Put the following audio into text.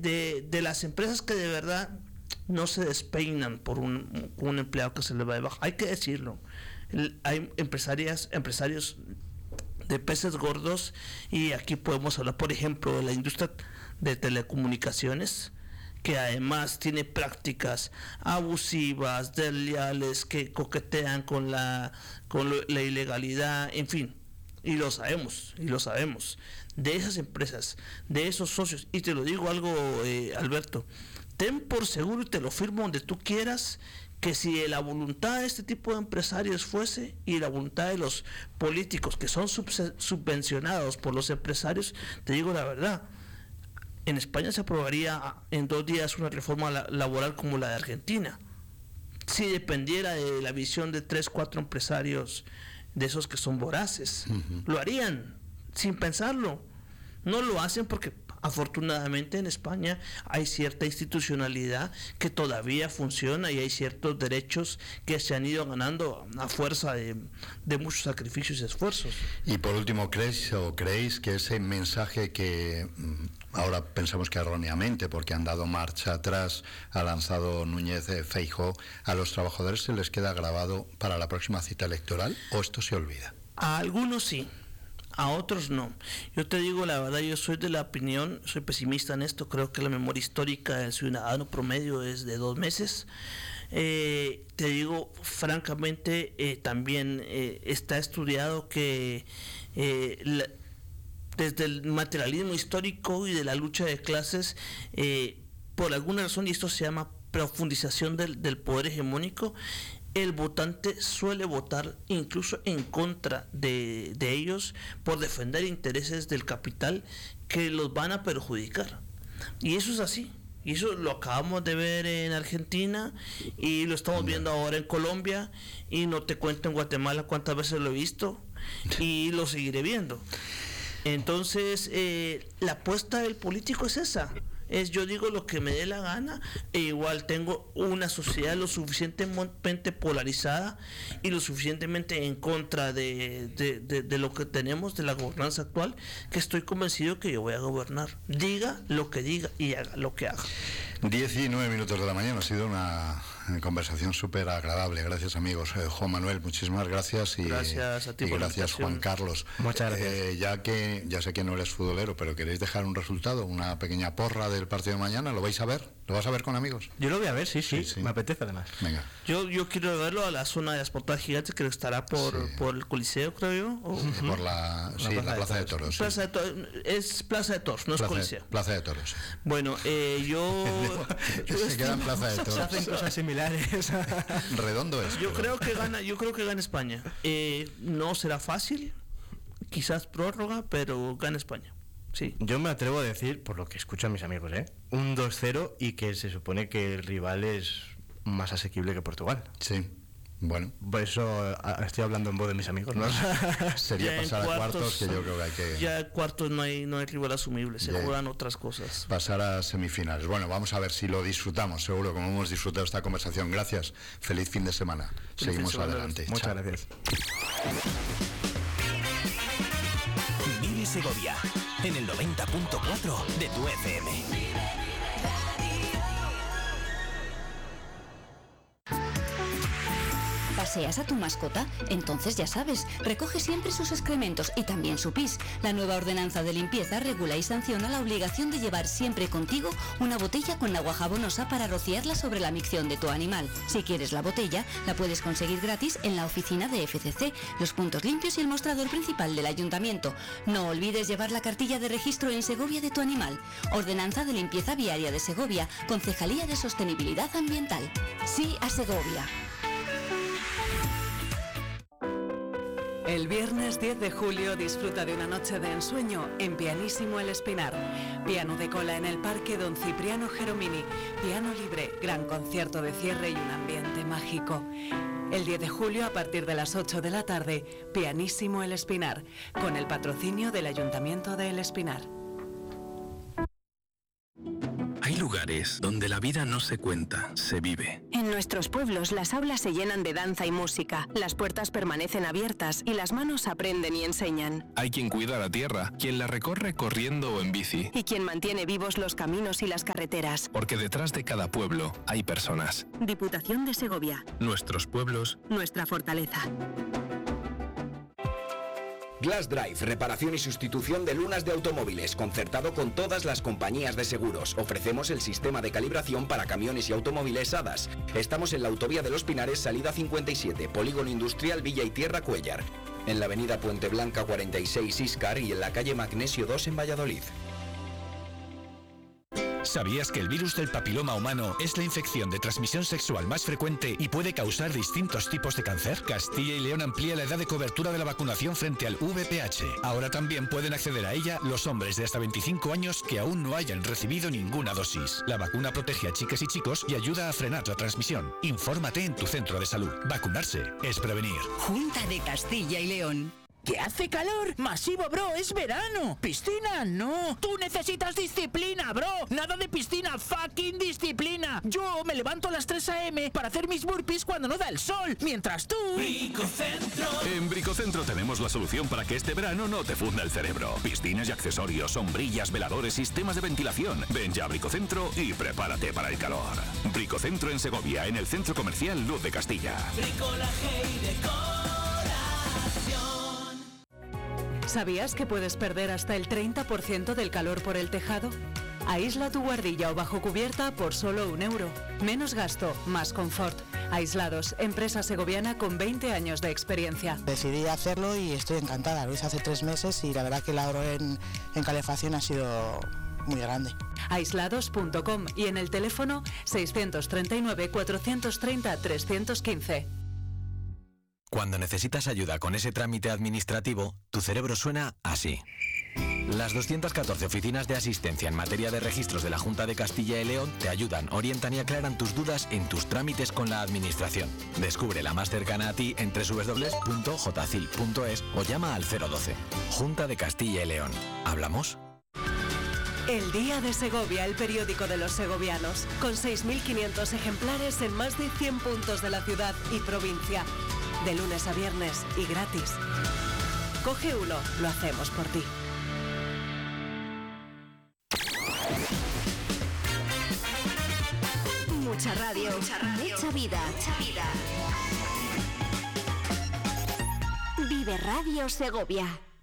de las empresas que de verdad no se despeinan por un empleado que se le va de baja. Hay que decirlo. Hay empresarios de peces gordos, y aquí podemos hablar, por ejemplo, de la industria de telecomunicaciones, que además tiene prácticas abusivas, desleales, que coquetean con la ilegalidad, en fin. Y lo sabemos. De esas empresas, de esos socios, y te lo digo algo, Alberto, ten por seguro, y te lo firmo donde tú quieras, que si la voluntad de este tipo de empresarios fuese, y la voluntad de los políticos que son subvencionados por los empresarios, te digo la verdad, en España se aprobaría en 2 días una reforma laboral como la de Argentina, si dependiera de la visión de 3-4 empresarios de esos que son voraces. Lo harían sin pensarlo. No lo hacen porque afortunadamente en España hay cierta institucionalidad que todavía funciona, y hay ciertos derechos que se han ido ganando a fuerza de muchos sacrificios y esfuerzos. Y por último, ¿creéis que ese mensaje que ahora pensamos que erróneamente, porque han dado marcha atrás, ha lanzado Núñez Feijóo, a los trabajadores se les queda grabado para la próxima cita electoral, o esto se olvida? A algunos sí, a otros no? Yo te digo la verdad, yo soy de la opinión, soy pesimista en esto, creo que la memoria histórica del ciudadano promedio es de 2 meses. Te digo francamente, también está estudiado que desde el materialismo histórico y de la lucha de clases, por alguna razón, y esto se llama profundización del poder hegemónico, el votante suele votar incluso en contra de ellos por defender intereses del capital que los van a perjudicar. Y eso es así. Y eso lo acabamos de ver en Argentina, y lo estamos viendo ahora en Colombia, y no te cuento en Guatemala cuántas veces lo he visto, y lo seguiré viendo. Entonces, la apuesta del político es esa. Yo digo lo que me dé la gana, e igual tengo una sociedad lo suficientemente polarizada y lo suficientemente en contra de lo que tenemos, de la gobernanza actual, que estoy convencido que yo voy a gobernar, diga lo que diga y haga lo que haga. 19 minutos de la mañana, ha sido una conversación súper agradable. Gracias, amigos. Juan Manuel, muchísimas gracias, y gracias a ti, y gracias, Juan Carlos. Muchas gracias. Ya sé que no eres futbolero, pero ¿queréis dejar un resultado, una pequeña porra del partido de mañana? ¿Lo vais a ver? ¿Lo vas a ver con amigos? Yo lo voy a ver, sí. Me apetece además. Venga. Yo quiero verlo a la zona de las portadas gigantes, que estará por el Coliseo, creo yo. Por la Plaza de Toros. Es Plaza de Toros, no es Coliseo. Plaza de Toros. Bueno, se queda en Plaza de Toros. Se hacen cosas similares. Redondo es. Yo creo que gana España. No será fácil, quizás prórroga, pero gana España. Sí. Yo me atrevo a decir, por lo que escuchan mis amigos, un 2-0, y que se supone que el rival es más asequible que Portugal. Sí. Bueno, por eso estoy hablando en voz de mis amigos, ¿no? Sería pasar a cuartos, que yo creo que hay que... Ya en cuartos no hay rival asumible, se juegan otras cosas. Pasar a semifinales. Bueno, vamos a ver si lo disfrutamos, seguro, como hemos disfrutado esta conversación. Gracias, feliz fin de semana. Seguimos adelante. Muchas gracias. Vive Segovia, en el 90.4 de tu FM. ¿Paseas a tu mascota? Entonces ya sabes, recoge siempre sus excrementos y también su pis. La nueva ordenanza de limpieza regula y sanciona la obligación de llevar siempre contigo una botella con agua jabonosa para rociarla sobre la micción de tu animal. Si quieres la botella, la puedes conseguir gratis en la oficina de FCC, los puntos limpios y el mostrador principal del ayuntamiento. No olvides llevar la cartilla de registro en Segovia de tu animal. Ordenanza de limpieza viaria de Segovia, Concejalía de Sostenibilidad Ambiental. Sí a Segovia. El viernes 10 de julio disfruta de una noche de ensueño en Pianissimo El Espinar. Piano de cola en el Parque Don Cipriano Geromini. Piano libre, gran concierto de cierre y un ambiente mágico. El 10 de julio a partir de las 8 de la tarde, Pianissimo El Espinar, con el patrocinio del Ayuntamiento de El Espinar. Hay lugares donde la vida no se cuenta, se vive. En nuestros pueblos las aulas se llenan de danza y música, las puertas permanecen abiertas y las manos aprenden y enseñan. Hay quien cuida la tierra, quien la recorre corriendo o en bici. Y quien mantiene vivos los caminos y las carreteras. Porque detrás de cada pueblo hay personas. Diputación de Segovia. Nuestros pueblos. Nuestra fortaleza. Glass Drive, reparación y sustitución de lunas de automóviles, concertado con todas las compañías de seguros. Ofrecemos el sistema de calibración para camiones y automóviles HADAS. Estamos en la Autovía de los Pinares, salida 57, Polígono Industrial Villa y Tierra Cuéllar. En la avenida Puente Blanca 46 Íscar y en la calle Magnesio 2 en Valladolid. ¿Sabías que el virus del papiloma humano es la infección de transmisión sexual más frecuente y puede causar distintos tipos de cáncer? Castilla y León amplía la edad de cobertura de la vacunación frente al VPH. Ahora también pueden acceder a ella los hombres de hasta 25 años que aún no hayan recibido ninguna dosis. La vacuna protege a chicas y chicos y ayuda a frenar la transmisión. Infórmate en tu centro de salud. Vacunarse es prevenir. Junta de Castilla y León. ¿Que hace calor? Masivo, bro, es verano. Piscina, no. Tú necesitas disciplina, bro. Nada de piscina, fucking disciplina. Yo me levanto a las 3 a.m. para hacer mis burpees cuando no da el sol. Mientras tú... Bricocentro. En Bricocentro tenemos la solución para que este verano no te funda el cerebro. Piscinas y accesorios, sombrillas, veladores, sistemas de ventilación. Ven ya a Bricocentro y prepárate para el calor. Bricocentro en Segovia, en el Centro Comercial Luz de Castilla. Bricolaje y decoración. ¿Sabías que puedes perder hasta el 30% del calor por el tejado? Aísla tu guardilla o bajo cubierta por solo €1. Menos gasto, más confort. Aislados, empresa segoviana con 20 años de experiencia. Decidí hacerlo y estoy encantada. Lo hice hace 3 meses y la verdad que el ahorro en calefacción ha sido muy grande. Aislados.com y en el teléfono 639 430 315. Cuando necesitas ayuda con ese trámite administrativo, tu cerebro suena así. Las 214 oficinas de asistencia en materia de registros de la Junta de Castilla y León te ayudan, orientan y aclaran tus dudas en tus trámites con la administración. Descubre la más cercana a ti en www.jcil.es o llama al 012. Junta de Castilla y León. ¿Hablamos? El Día de Segovia, el periódico de los segovianos, con 6.500 ejemplares en más de 100 puntos de la ciudad y provincia. De lunes a viernes y gratis. Coge uno, lo hacemos por ti. Mucha radio, mucha vida. Vive Radio Segovia.